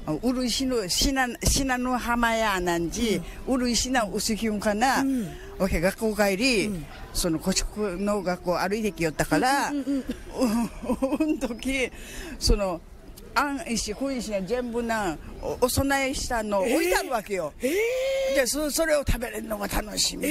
우르시노 시나노 하마야 난지 우르시나 우스히운카나 오케学校帰りその古宿の学校歩いてきよったから時その安石粉石が全部なお供えしたのを置いてあるわけよ。でそれを食べれるのが楽しみ。